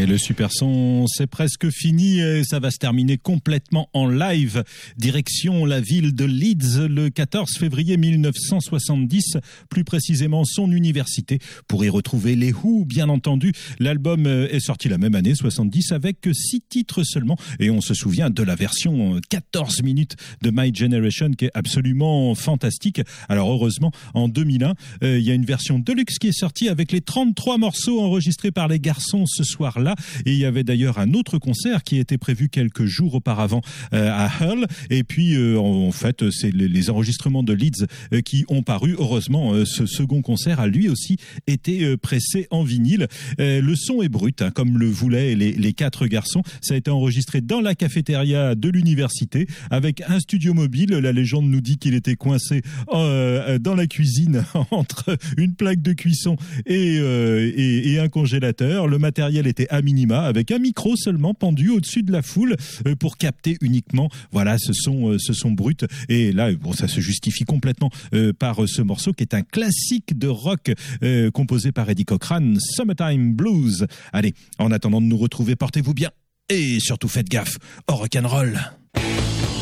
Et le super son, c'est presque fini et ça va se terminer complètement en live. Direction la ville de Leeds le 14 février 1970, plus précisément son université, pour y retrouver les Who, bien entendu. L'album est sorti la même année, 70, avec 6 titres seulement. Et on se souvient de la version 14 minutes de My Generation qui est absolument fantastique. Alors heureusement, en 2001, il y a une version deluxe qui est sortie avec les 33 morceaux enregistrés par les garçons ce soir-là. Et il y avait d'ailleurs un autre concert qui était prévu quelques jours auparavant à Hull. Et puis, en fait, c'est les enregistrements de Leeds qui ont paru. Heureusement, ce second concert a lui aussi été pressé en vinyle. Le son est brut, hein, comme le voulaient les 4 garçons. Ça a été enregistré dans la cafétéria de l'université avec un studio mobile. La légende nous dit qu'il était coincé dans la cuisine entre une plaque de cuisson et un congélateur. Le matériel était à minima, avec un micro seulement pendu au-dessus de la foule pour capter uniquement ce son brut. Et là, bon, ça se justifie complètement par ce morceau qui est un classique de rock composé par Eddie Cochran, Summertime Blues. Allez, en attendant de nous retrouver, portez-vous bien et surtout faites gaffe au rock'n'roll.